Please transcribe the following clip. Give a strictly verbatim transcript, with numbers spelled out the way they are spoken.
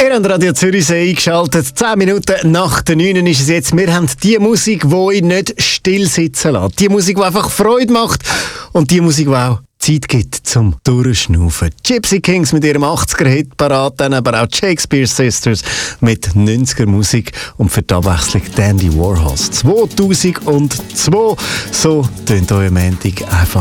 Ihr habt Radio Zürichsee eingeschaltet. Zehn Minuten nach der neun ist es jetzt. Wir haben die Musik, die euch nicht still sitzen lässt. Die Musik, die einfach Freude macht. Und die Musik, die auch Zeit gibt zum Durchschnaufen. Gypsy Kings mit ihrem achtziger-Hit parat, dann aber auch Shakespeare Sisters mit neunziger-Musik und für die Abwechslung Dandy Warhols. zweitausendzwei. So tönt euer Montag einfach